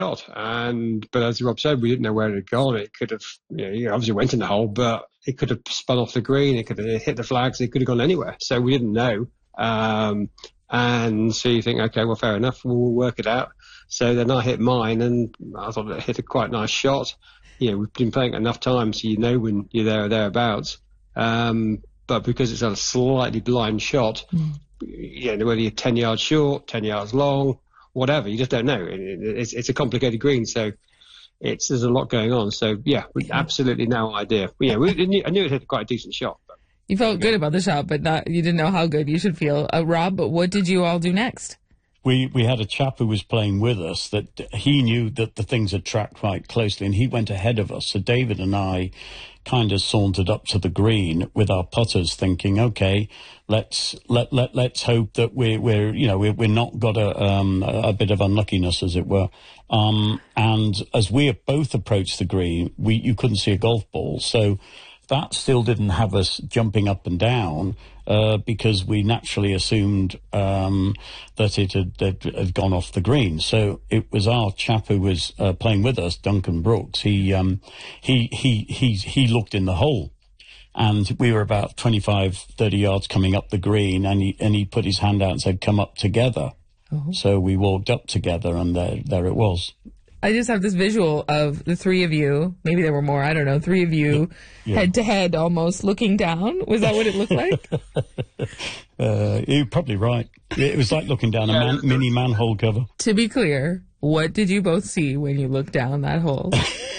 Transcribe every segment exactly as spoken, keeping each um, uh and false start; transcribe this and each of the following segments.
shot. And but as Rob said, we didn't know where it had gone. It could have, you know, it obviously went in the hole, but it could have spun off the green. It could have hit the flags. It could have gone anywhere. So we didn't know. Um, and so you think, okay, well, fair enough. We'll work it out. So then I hit mine, and I thought it hit a quite nice shot. You know, we've been playing enough time, so you know when you're there or thereabouts. Um, but because it's a slightly blind shot, mm. you know, whether you're ten yards short, ten yards long, whatever, you just don't know. It, it, it's, it's a complicated green, so it's there's a lot going on. So yeah, we absolutely no idea. Yeah, we, I knew it hit quite a decent shot. But, you felt yeah. good about the shot, but not you didn't know how good you should feel. Uh, Rob, what did you all do next? We we had a chap who was playing with us that he knew that the things had tracked quite closely, and he went ahead of us. So David and I kind of sauntered up to the green with our putters, thinking, okay, let's let let let's hope that we're we're you know we're we're not got a um a bit of unluckiness, as it were. Um, and as we both approached the green, we you couldn't see a golf ball, so that still didn't have us jumping up and down. Uh, because we naturally assumed um, that it had, had, had gone off the green. So it was our chap who was uh, playing with us, Duncan Brooks. He, um, he he he he looked in the hole, and we were about twenty-five, thirty yards coming up the green, and he and he put his hand out and said, "Come up together." Uh-huh. So we walked up together, and there there it was. I just have this visual of the three of you, maybe there were more, I don't know, three of you yeah. head to head almost looking down. Was that what it looked like? uh, you're probably right. It was like looking down a man, mini manhole cover. To be clear, what did you both see when you looked down that hole?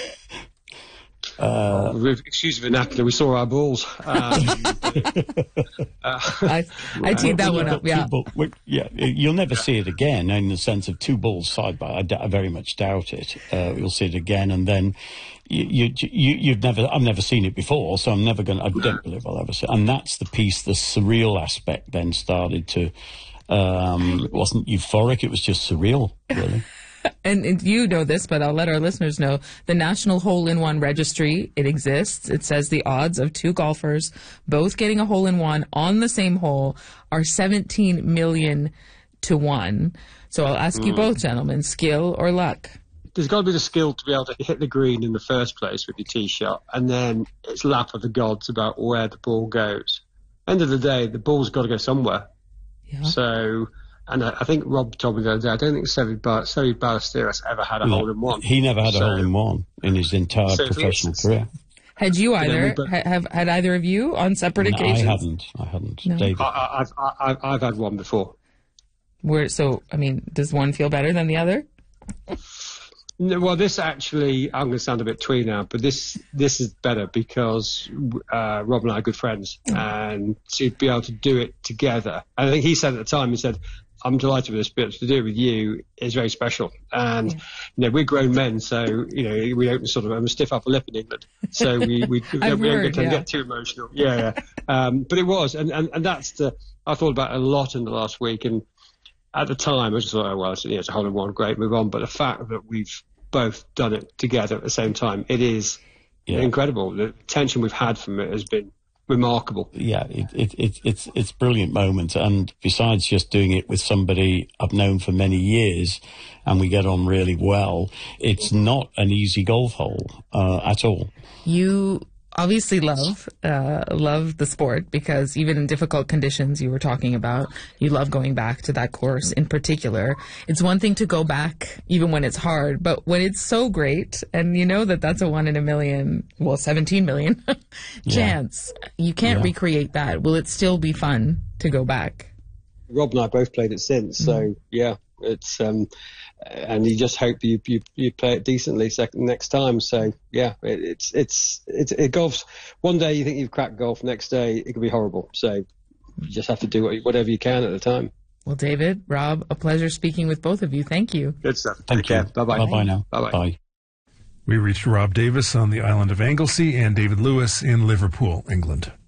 Uh, Excuse the vernacular, we saw our balls. Um, uh, I, I teed that one up, yeah. Ball, yeah. You'll never see it again in the sense of two balls side by. I, d- I very much doubt it. Uh, you'll see it again, and then you, you, you, you've never. I've never seen it before, so I'm never going. I don't believe I'll ever see it. And that's the piece. The surreal aspect then started to. Um, it wasn't euphoric. It was just surreal, really. And, and you know this, but I'll let our listeners know. The National Hole-in-One Registry, it exists. It says the odds of two golfers both getting a hole-in-one on the same hole are seventeen million to one. So I'll ask mm. you both, gentlemen, skill or luck? There's got to be the skill to be able to hit the green in the first place with your tee shot, and then it's lap of the gods about where the ball goes. End of the day, the ball's got to go somewhere. Yeah. So... And I, I think Rob told me the other day, I don't think Seve Bar- Seve Ballesteros ever had a no, hole-in-one. He never had so, a hole-in-one in his entire so professional career. Had you either? You know, ha- have had either of you on separate no, occasions? I hadn't. I hadn't. No. David. I, I've, I've, I've had one before. Where, so, I mean, does one feel better than the other? No, well, this actually, I'm going to sound a bit twee now, but this this is better because uh, Rob and I are good friends, mm. and to be able to do it together. And I think he said at the time, he said, I'm delighted with this, but to do it with you is very special. And, yeah. you know, we're grown men, so, you know, we don't sort of um, stiff upper lip in England. So we, we, we, don't, we heard, don't yeah. get too emotional. Yeah, yeah. Um, but it was, and, and, and that's the, I thought about it a lot in the last week. And at the time, I just thought, oh, well, it's, you know, it's a hole in one, great, move on. But the fact that we've both done it together at the same time, it is yeah. incredible. The tension we've had from it has been remarkable. Yeah, it, it, it, it's it's brilliant moment, and besides just doing it with somebody I've known for many years and we get on really well, it's not an easy golf hole uh, at all. You obviously love uh, love the sport because even in difficult conditions you were talking about, you love going back to that course in particular. It's one thing to go back even when it's hard, but when it's so great and you know that that's a one in a million, well, seventeen million chance, yeah. you can't yeah. recreate that. Will it still be fun to go back? Rob and I both played it since, so mm-hmm. yeah, it's um, and you just hope you you, you play it decently second next time. So yeah, it, it's it's it's it golf's. One day you think you've cracked golf, next day it can be horrible. So you just have to do what, whatever you can at the time. Well, David, Rob, a pleasure speaking with both of you. Thank you. Good stuff. Thank you. Bye bye. Bye bye now. Bye bye. We reached Rob Davis on the island of Anglesey and David Lewis in Liverpool, England.